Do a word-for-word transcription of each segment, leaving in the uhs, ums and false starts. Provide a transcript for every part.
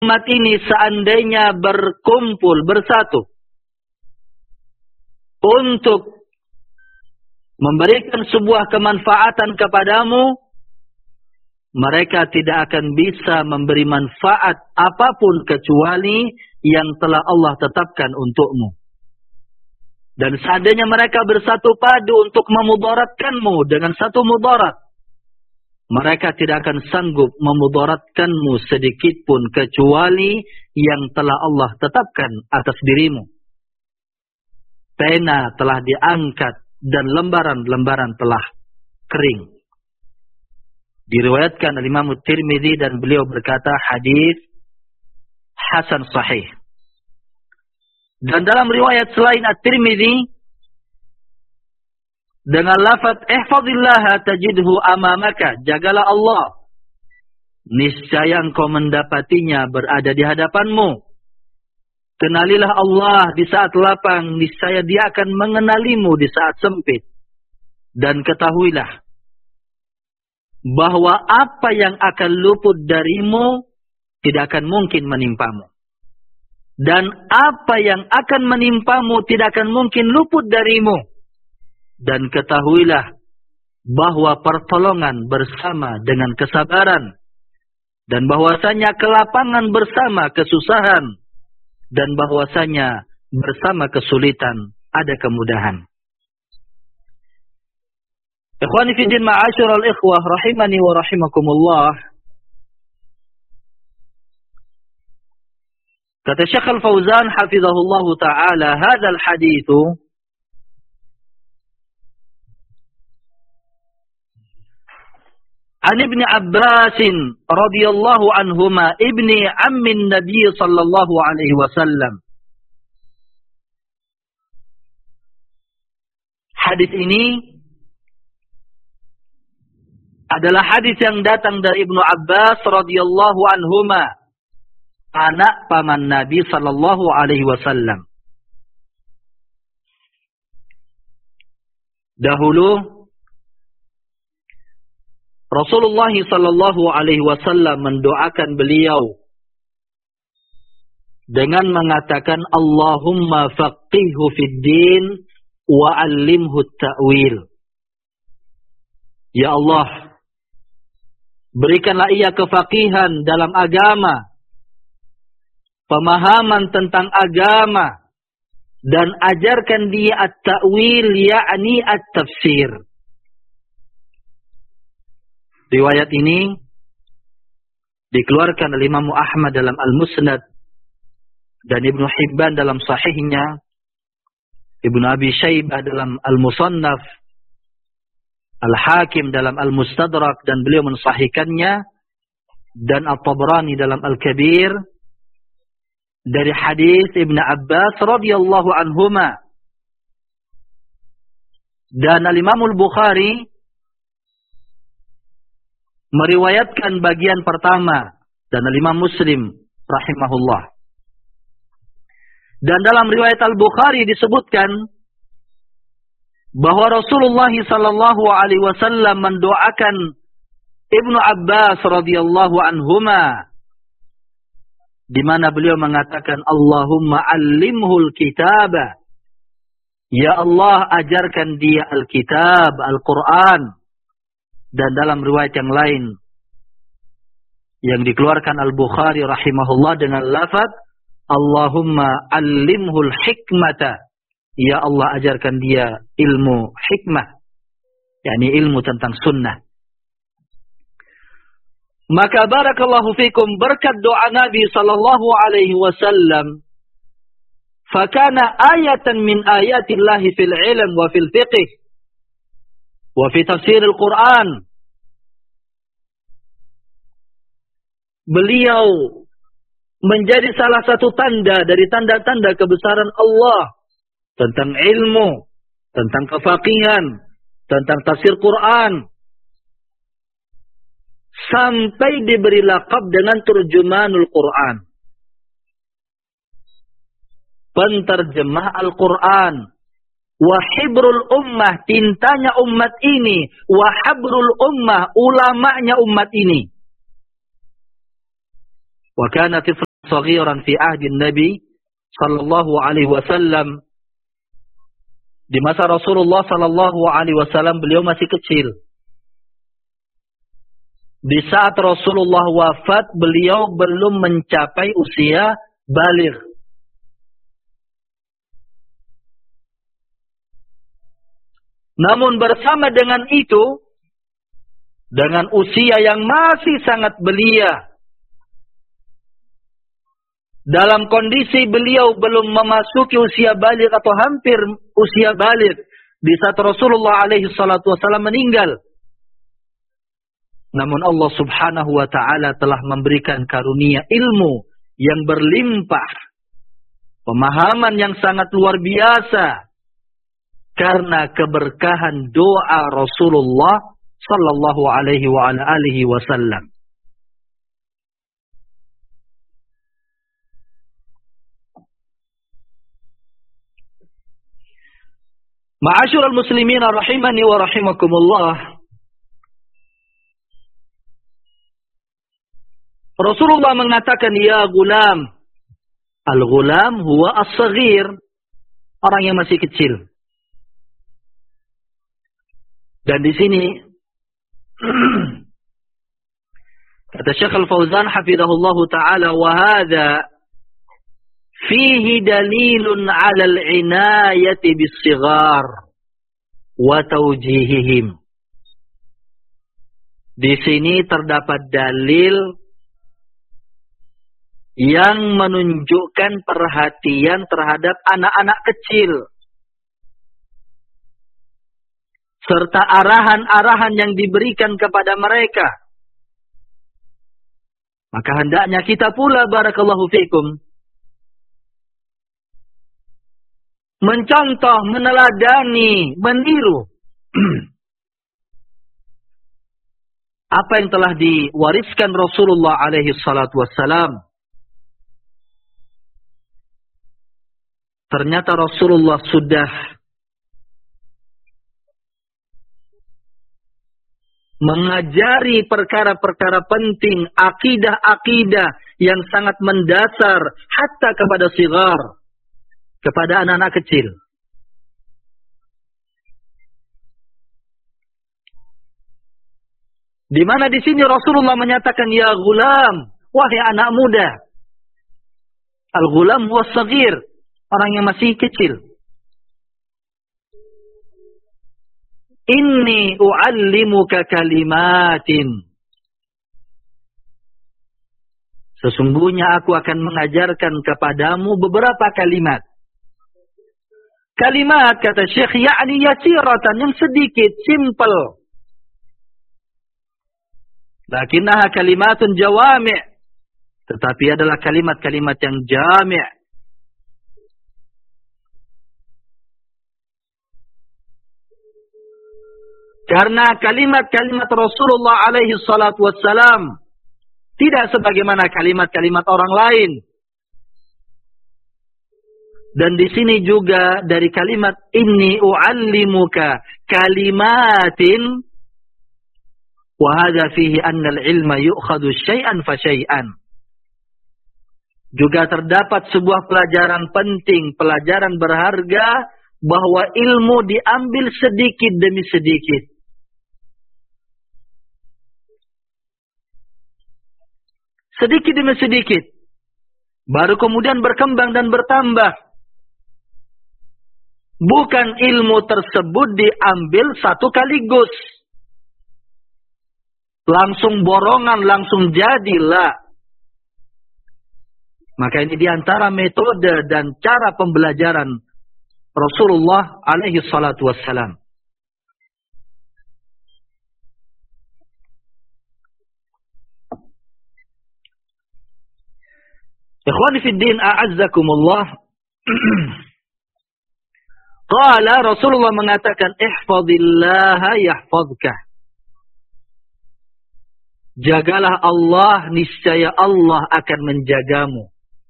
umat ini seandainya berkumpul, bersatu untuk memberikan sebuah kemanfaatan kepadamu, mereka tidak akan bisa memberi manfaat apapun kecuali yang telah Allah tetapkan untukmu. Dan seandainya mereka bersatu padu untuk memudaratkanmu dengan satu mudarat, mereka tidak akan sanggup memudaratkanmu sedikit pun kecuali yang telah Allah tetapkan atas dirimu. Pena telah diangkat dan lembaran-lembaran telah kering. Diriwayatkan oleh Imam Tirmidzi dan beliau berkata hadis hasan sahih. Dan dalam riwayat selain At-Tirmidzi dengan lafaz ihfazillaha tajidhu amamaka, jagalah Allah, niscaya engkau mendapatinya berada di hadapanmu. Kenalilah Allah di saat lapang, niscaya Dia akan mengenalimu di saat sempit. Dan ketahuilah bahwa apa yang akan luput darimu tidak akan mungkin menimpamu. Dan apa yang akan menimpamu tidak akan mungkin luput darimu. Dan ketahuilah bahwa pertolongan bersama dengan kesabaran, dan bahwasanya kelapangan bersama kesusahan, dan bahwasanya bersama kesulitan ada kemudahan. Ikhwani fi din ma'asyiral ikhwah rahimani wa rahimakumullah. Kata Syekh Al-Fauzan hafizahullah taala, hadzal haditsu an Ibn Abbas radhiyallahu anhuma ibni ammin Nabi sallallahu alaihi wasallam. Hadis ini adalah hadis yang datang dari Ibnu Abbas radhiyallahu anhuma, anak paman Nabi sallallahu alaihi wasallam. Dahulu Rasulullah sallallahu alaihi wasallam mendoakan beliau dengan mengatakan Allahumma faqihhu fid din wa 'allimhu at-ta'wil. Ya Allah, berikanlah ia kefaqihan dalam agama, pemahaman tentang agama, dan ajarkan dia at-ta'wil, yakni at-tafsir. Riwayat ini dikeluarkan oleh Imam Ahmad dalam Al-Musnad dan Ibnu Hibban dalam sahihnya, Ibnu Abi Syaibah dalam Al-Musannaf, Al-Hakim dalam Al-Mustadrak dan beliau mensahihkannya, dan At-Tabrani dalam Al-Kabir dari hadis Ibnu Abbas radhiyallahu anhuma. Dan Al-Imam Al-Bukhari meriwayatkan bagian pertama dan Imam Muslim rahimahullah. Dan dalam riwayat Al-Bukhari disebutkan bahwa Rasulullah sallallahu alaihi wasallam mendoakan Ibnu Abbas radhiyallahu anhuma, di mana beliau mengatakan Allahumma 'allimhul kitaba. Ya Allah, ajarkan dia Al-Kitab, Al-Quran. Dan dalam riwayat yang lain yang dikeluarkan Al-Bukhari rahimahullah dengan lafaz Allahumma 'allimhul hikmata. Ya Allah, ajarkan dia ilmu hikmah, yakni ilmu tentang sunnah. Maka barakallahu fikum, berkat doa Nabi sallallahu alaihi wasallam, fakana ayatan min ayatillahi fil ilm wa fil fiqh wa fi tafsir al-Quran. Beliau menjadi salah satu tanda dari tanda-tanda kebesaran Allah tentang ilmu, tentang kefaqihan, tentang tafsir Quran, sampai diberi lakab dengan turjumanul Quran, penterjemah Al-Quran. Wahibrul ummah, tintanya umat ini. Wahabrul ummah, ulamanya umat ini. Wa kanat saghiran fi ahdi Nabi sallallahu alaihi wasallam. Di masa Rasulullah sallallahu alaihi wasallam beliau masih kecil. Di saat Rasulullah wafat, beliau belum mencapai usia baligh. Namun bersama dengan itu, dengan usia yang masih sangat belia, dalam kondisi beliau belum memasuki usia baligh atau hampir usia baligh, di saat Rasulullah alaihi salatu wasallam meninggal. Namun Allah subhanahu wa ta'ala telah memberikan karunia ilmu yang berlimpah, pemahaman yang sangat luar biasa, karena keberkahan doa Rasulullah sallallahu alaihi wa ala alihi wasallam. Ma'asyiral muslimin rahimani wa rahimakumullah. Rasulullah mengatakan, ya gulam. Al-gulam huwa as-saghir, orang yang masih kecil. Dan di sini kata Syekh Al-Fauzan hafizahullah taala, wa hadza fihi dalilun 'ala al-'inayati bis-sighar wa tawjihihim. Di sini terdapat dalil yang menunjukkan perhatian terhadap anak-anak kecil, serta arahan-arahan yang diberikan kepada mereka. Maka hendaknya kita pula, barakallahu fikum, mencontoh, meneladani, meniru apa yang telah diwariskan Rasulullah alaihi salatu wassalam. Ternyata Rasulullah sudah mengajari perkara-perkara penting, akidah-akidah yang sangat mendasar, hatta kepada sighar, kepada anak-anak kecil. Di mana di sini Rasulullah menyatakan, ya gulam, wahai anak muda. Al-gulam huwa saghir, orang yang masih kecil. Inni u'allimuka kalimatin. Sesungguhnya aku akan mengajarkan kepadamu beberapa kalimat. Kalimat, kata Syekh, yakni yasiratan, yang sedikit, simple. Lakinnaha kalimatun jawami'. Tetapi adalah kalimat-kalimat yang jami'. Karena kalimat-kalimat Rasulullah alaihi salatu wassalam tidak sebagaimana kalimat-kalimat orang lain. Dan di sini juga dari kalimat inni u'allimuka kalimatin, wa hadza fihi anna al-ilma yu'khadhu syai'an fa syai'an. Juga terdapat sebuah pelajaran penting, pelajaran berharga, bahwa ilmu diambil sedikit demi sedikit. Sedikit demi sedikit. Baru kemudian berkembang dan bertambah. Bukan ilmu tersebut diambil satu kaligus. Langsung borongan, langsung jadilah. Maka ini diantara metode dan cara pembelajaran Rasulullah alaihi salatu wassalam. Ikhwani fi din, a'azzakumullah. Qala, Rasulullah mengatakan, ihfazillaha yahfazka. Jagalah Allah, niscaya Allah akan menjagamu.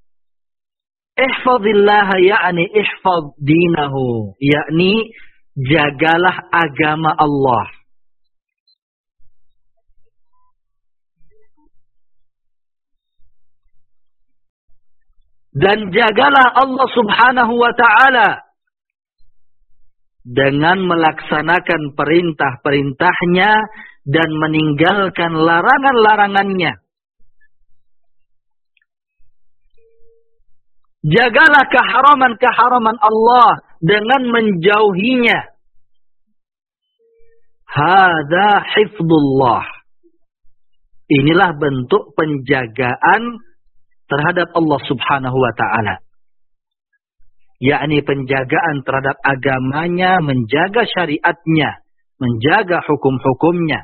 Ihfazillaha yakni ihfaz dinahu, yakni jagalah agama Allah. Dan jagalah Allah subhanahu wa ta'ala dengan melaksanakan perintah-perintahnya dan meninggalkan larangan-larangannya. Jagalah keharaman-keharaman Allah dengan menjauhinya. Hadza hifdzullah. Inilah bentuk penjagaan terhadap Allah subhanahu wa ta'ala. Yakni penjagaan terhadap agamanya, menjaga syariatnya, menjaga hukum-hukumnya.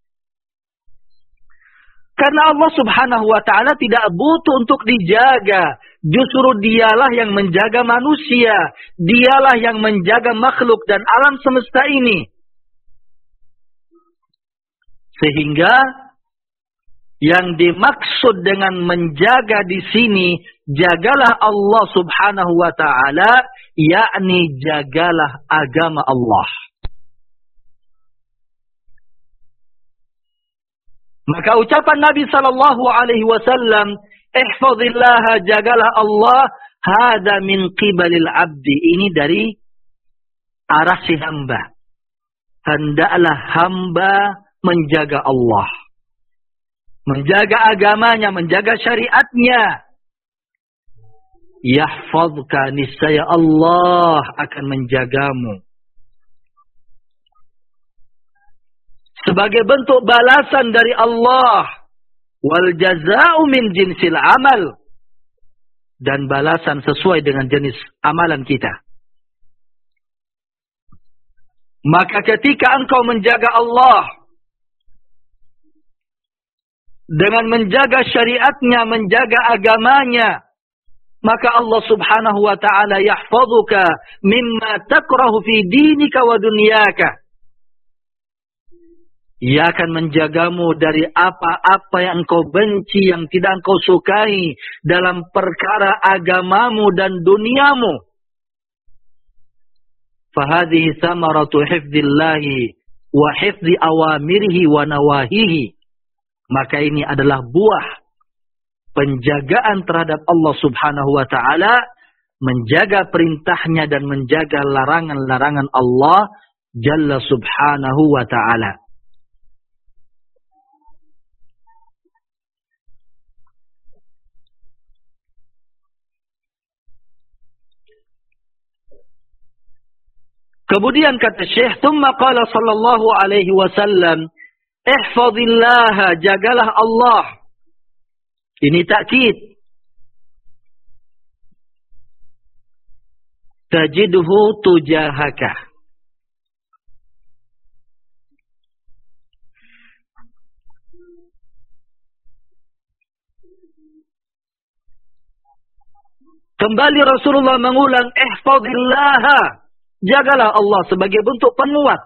Karena Allah subhanahu wa ta'ala tidak butuh untuk dijaga. Justru dialah yang menjaga manusia. Dialah yang menjaga makhluk dan alam semesta ini. Sehingga yang dimaksud dengan menjaga di sini, jagalah Allah subhanahu wa ta'ala, yakni jagalah agama Allah. Maka ucapan Nabi sallallahu alaihi wasallam, ihfazillah, jagalah Allah, hada min qibalil abdi. Ini dari arah si hamba. Hendaklah hamba menjaga Allah. Menjaga agamanya, menjaga syariatnya. Yahfazka, niscaya Allah akan menjagamu. Sebagai bentuk balasan dari Allah. Wal jaza'u min jinsil amal. Dan balasan sesuai dengan jenis amalan kita. Maka ketika engkau menjaga Allah, dengan menjaga syariatnya, menjaga agamanya, maka Allah subhanahu wa ta'ala yahfazuka mimma takrahu fi dinika wa dunyaka. Ia akan menjagamu dari apa-apa yang engkau benci, yang tidak engkau sukai dalam perkara agamamu dan duniamu. Fahadhihi thamaratu hifdzillahi wa hifdzi awamirihi wa nawahihi. Maka ini adalah buah penjagaan terhadap Allah subhanahu wa ta'ala. Menjaga perintahnya dan menjaga larangan-larangan Allah Jalla subhanahu wa ta'ala. Kemudian kata Syekh, "Tsumma qala sallallahu alaihi wasallam, ihfazillah, jagalah Allah." Ini takkid. Tajidhu tujahaka. Kembali Rasulullah mengulang, ihfazillah, jagalah Allah sebagai bentuk penguat.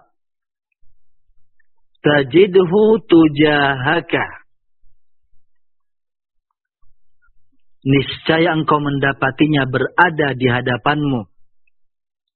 Tajidhu tujahaka. Niscaya engkau mendapatinya berada di hadapanmu.